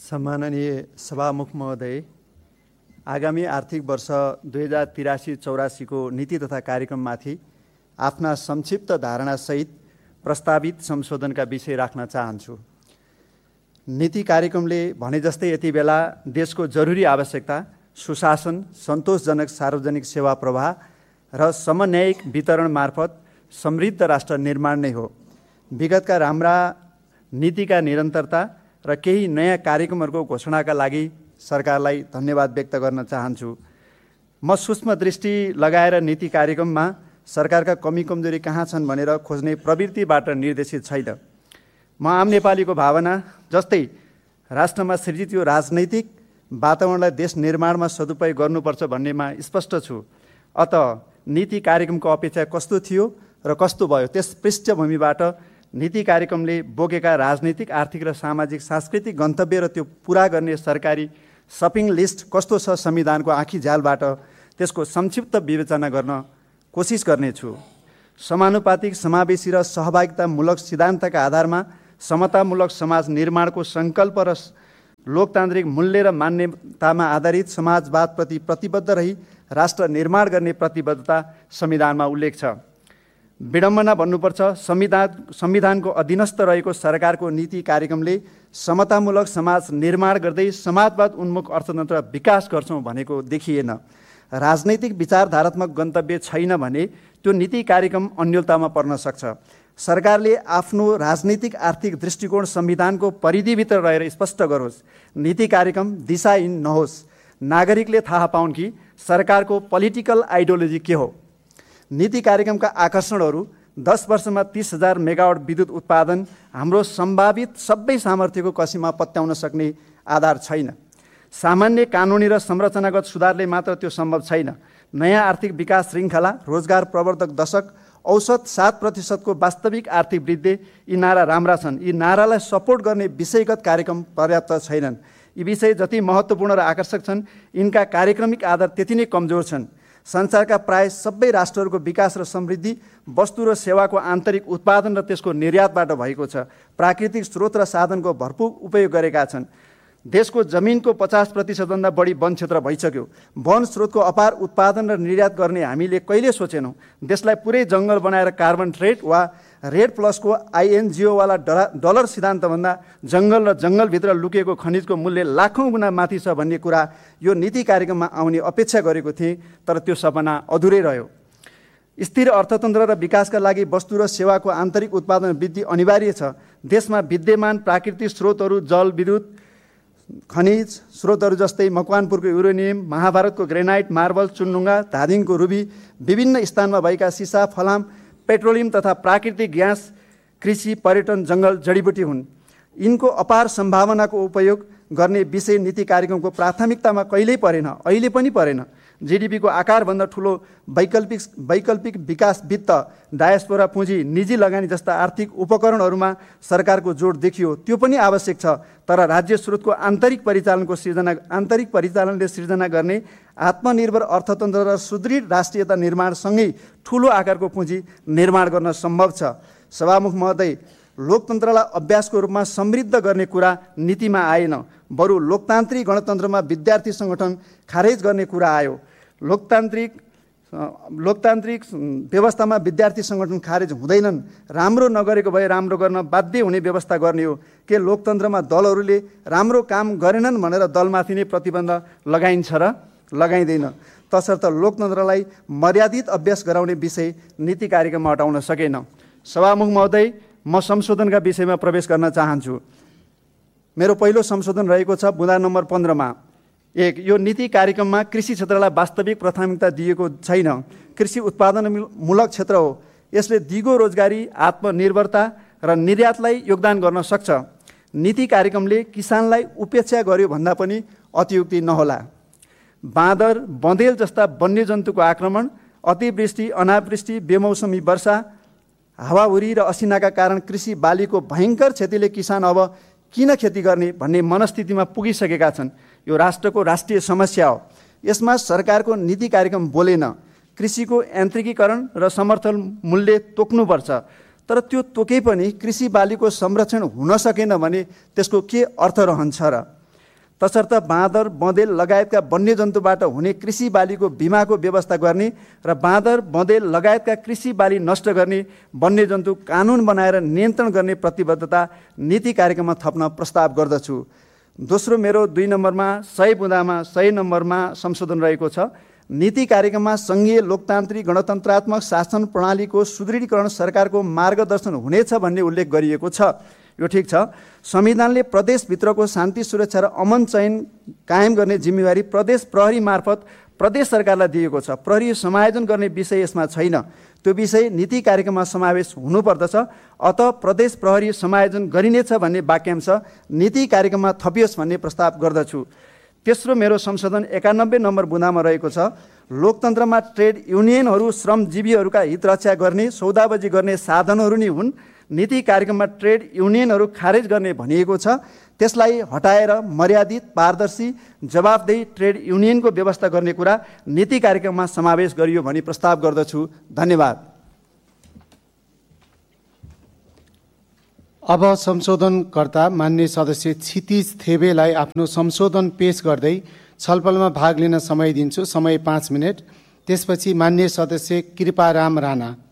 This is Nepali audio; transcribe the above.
सम्माननीय सभामुख महोदय, आगामी आर्थिक वर्ष 2083-84 को नीति तथा कार्यक्रममाथि आफ्ना संक्षिप्त धारणासहित प्रस्तावित संशोधनका विषय राख्न चाहन्छु। नीति कार्यक्रमले भने जस्तै यति बेला देशको जरुरी आवश्यकता सुशासन, सन्तोषजनक सार्वजनिक सेवा प्रवाह र समन्यायिक वितरण मार्फत समृद्ध राष्ट्र निर्माण नै हो। विगतका राम्रा नीतिका निरन्तरता र केही नयाँ कार्यक्रमहरूको घोषणाका लागि सरकारलाई धन्यवाद व्यक्त गर्न चाहन्छु। म सूक्ष्म दृष्टि लगाएर नीति कार्यक्रममा सरकारका कमी कमजोरी कहाँ छन् भनेर खोज्ने प्रवृत्तिबाट निर्देशित छैन। म आम नेपालीको भावना जस्तै राष्ट्रमा सृजित यो राजनैतिक वातावरणलाई देश निर्माणमा सदुपयोग गर्नुपर्छ भन्नेमा स्पष्ट छु। अत नीति कार्यक्रमको अपेक्षा कस्तो थियो र कस्तो भयो, त्यस पृष्ठभूमिबाट नीति कार्यक्रमले बोकेका राजनीतिक, आर्थिक र सामाजिक सांस्कृतिक गन्तव्य र त्यो पुरा गर्ने सरकारी सपिङ लिस्ट कस्तो छ, संविधानको आँखी झ्यालबाट त्यसको संक्षिप्त विवेचना गर्न कोसिस गर्नेछु। समानुपातिक, समावेशी र सहभागितामूलक सिद्धान्तका आधारमा समतामूलक समाज निर्माणको सङ्कल्प र लोकतान्त्रिक मूल्य र मान्यतामा आधारित समाजवादप्रति प्रतिबद्ध रही राष्ट्र निर्माण गर्ने प्रतिबद्धता संविधानमा उल्लेख छ। विडम्बना भन्नुपर्छ, संविधानको अधीनस्थ रहेको सरकारको नीति कार्यक्रमले समतामूलक समाज निर्माण गर्दै समाजवाद उन्मुख अर्थतन्त्र विकास गर्छौँ भनेको देखिएन। राजनैतिक विचारधारात्मक गन्तव्य छैन भने त्यो नीति कार्यक्रम अन्यलतामा पर्न सक्छ। सरकारले आफ्नो राजनीतिक आर्थिक दृष्टिकोण संविधानको परिधिभित्र रहेर स्पष्ट गरोस्। नीति कार्यक्रम दिशाहीन नहोस्। नागरिकले थाहा पाउन् कि सरकारको पोलिटिकल आइडियोलोजी के हो। नीति कार्यक्रमका आकर्षणहरू 10 वर्षमा 30,000 मेगावाट विद्युत उत्पादन हाम्रो सम्भावित सबै सामर्थ्यको कसीमा पत्याउन सक्ने आधार छैन। सामान्य कानुनी र संरचनागत सुधारले मात्र त्यो सम्भव छैन। नयाँ आर्थिक विकास श्रृङ्खला, रोजगार प्रवर्धक दशक, औसत 7% को वास्तविक आर्थिक वृद्धि, यी नारा राम्रा छन्। यी नारालाई सपोर्ट गर्ने विषयगत कार्यक्रम पर्याप्त छैनन्। यी विषय जति महत्त्वपूर्ण र आकर्षक छन्, यिनका कार्यक्रमिक आधार त्यति नै कमजोर छन्। संसारका प्राय सबै राष्ट्रहरूको विकास र समृद्धि वस्तु र सेवाको आन्तरिक उत्पादन र त्यसको निर्यातबाट भएको छ। प्राकृतिक स्रोत र साधनको भरपूर उपयोग गरेका छन्। देशको जमिनको 50% भन्दा बढी वन क्षेत्र भइसक्यो। वन स्रोतको अपार उत्पादन र निर्यात गर्ने हामीले कहिले सोचेनौँ। देशलाई पुरै जङ्गल बनाएर कार्बन ट्रेड वा रेड प्लसको INGO वाला डलर सिद्धान्तभन्दा जङ्गल र जङ्गलभित्र लुकेको खनिजको मूल्य लाखौँ गुणा माथि छ भन्ने कुरा यो नीति कार्यक्रममा आउने अपेक्षा गरेको थिएँ, तर त्यो सपना अधुरै रह्यो। स्थिर अर्थतन्त्र र विकासका लागि वस्तु र सेवाको आन्तरिक उत्पादन वृद्धि अनिवार्य छ। देशमा विद्यमान प्राकृतिक स्रोतहरू, जल, विद्युत, खनिज स्रोतहरू जस्तै मकवानपुरको युरेनियम, महाभारतको ग्रेनाइट, मार्बल, चुनढुङ्गा, धादिङको रुबी, विभिन्न स्थानमा भएका सिसा, फलाम, पेट्रोलियम तथा प्राकृतिक ग्यास, कृषि, पर्यटन, जङ्गल, जडीबुटी हुन्। यिनको अपार सम्भावनाको उपयोग गर्ने विषय नीति कार्यक्रमको प्राथमिकतामा कहिल्यै परेन, अहिले पनि परेन। GDP को आकारभन्दा ठुलो वैकल्पिक विकास वित्त, डायस्पोरा पुँजी, निजी लगानी जस्ता आर्थिक उपकरणहरूमा सरकारको जोड देखियो। त्यो पनि आवश्यक छ, तर राज्य स्रोतको आन्तरिक परिचालनले सिर्जना गर्ने आत्मनिर्भर अर्थतन्त्र र सुदृढ राष्ट्रियता निर्माणसँगै ठुलो आकारको पुँजी निर्माण गर्न सम्भव छ। सभामुख महोदय, लोकतन्त्रलाई अभ्यासको रूपमा समृद्ध गर्ने कुरा नीतिमा आएन, बरु लोकतान्त्रिक गणतन्त्रमा विद्यार्थी सङ्गठन खारेज गर्ने कुरा आयो। लोकतान्त्रिक व्यवस्थामा विद्यार्थी सङ्गठन खारेज हुँदैनन्। राम्रो नगरेको भए राम्रो गर्न बाध्य हुने व्यवस्था गर्ने हो। के लोकतन्त्रमा दलहरूले राम्रो काम गरेनन् भनेर दलमाथि नै प्रतिबन्ध लगाइन्छ र? लगाइँदैन। तसर्थ लोकतन्त्रलाई मर्यादित अभ्यास गराउने विषय नीति कार्यक्रममा हटाउन सकेन। सभामुख महोदय, म संशोधनका विषयमा प्रवेश गर्न चाहन्छु। मेरो पहिलो संशोधन रहेको छ बुँदा नम्बर 15 मा। 1. यो नीति कार्यक्रममा कृषि क्षेत्रलाई वास्तविक प्राथमिकता दिएको छैन। कृषि उत्पादनमूलक क्षेत्र हो। यसले दिगो रोजगारी, आत्मनिर्भरता र निर्यातलाई योगदान गर्न सक्छ। नीति कार्यक्रमले किसानलाई उपेक्षा गर्यो भन्दा पनि अतियुक्ति नहोला। बाँदर, बँदेल जस्ता वन्यजन्तुको आक्रमण, अतिवृष्टि, अनावृष्टि, बेमौसमी वर्षा, हावाहुरी र असिनाका कारण कृषि बालीको भयङ्कर क्षतिले किसान अब किन खेती गर्ने भन्ने मनस्थितिमा पुगिसकेका छन्। यो राष्ट्रको राष्ट्रिय समस्या हो। यसमा सरकारको नीति कार्यक्रम बोलेन। कृषिको यान्त्रिकीकरण र समर्थन मूल्य तोक्नुपर्छ, तर त्यो तोके पनि कृषि बालीको संरक्षण हुन सकेन भने त्यसको के अर्थ रहन्छ र? तसर्थ बाँदर, बँदेल लगायतका वन्यजन्तुबाट हुने कृषि बालीको बिमाको व्यवस्था गर्ने र बाँदर, बँदेल लगायतका कृषि बाली नष्ट गर्ने वन्यजन्तु कानुन बनाएर नियन्त्रण गर्ने प्रतिबद्धता नीति कार्यक्रममा थप्न प्रस्ताव गर्दछु। दोस्रो मेरो 2 नम्बरमा 100 बुँदामा 100 नम्बरमा संशोधन रहेको छ। नीति कार्यक्रममा सङ्घीय लोकतान्त्रिक गणतन्त्रात्मक शासन प्रणालीको सुदृढीकरण सरकारको मार्गदर्शन हुनेछ भन्ने उल्लेख गरिएको छ। यो ठिक छ। संविधानले प्रदेशभित्रको शान्ति, सुरक्षा र अमन चयन कायम गर्ने जिम्मेवारी प्रदेश प्रहरी मार्फत प्रदेश सरकारलाई दिएको छ। प्रहरी समायोजन गर्ने विषय यसमा छैन। त्यो विषय नीति कार्यक्रममा समावेश हुनुपर्दछ। अत प्रदेश प्रहरी समायोजन गरिनेछ भन्ने वाक्यांश नीति कार्यक्रममा थपियोस् भन्ने प्रस्ताव गर्दछु। तेस्रो मेरो संशोधन 91 नम्बर बुँदामा रहेको छ। लोकतन्त्रमा ट्रेड युनियनहरू श्रमजीवीहरूका हित रक्षा गर्ने, सौदाबाजी गर्ने साधनहरू नै हुन्। नीति कार्यक्रममा ट्रेड युनियनहरू खारेज गर्ने भनिएको छ। त्यसलाई हटाएर मर्यादित, पारदर्शी, जवाफदेही ट्रेड युनियनको व्यवस्था गर्ने कुरा नीति कार्यक्रममा समावेश गरियो भनी प्रस्ताव गर्दछु। धन्यवाद। अब संशोधनकर्ता मान्य सदस्य क्षितिज थेबेलाई आफ्नो संशोधन पेश गर्दै छलफलमा भाग लिन समय दिन्छु। समय 5 मिनट। त्यसपछि मान्य सदस्य कृपाराम राणा।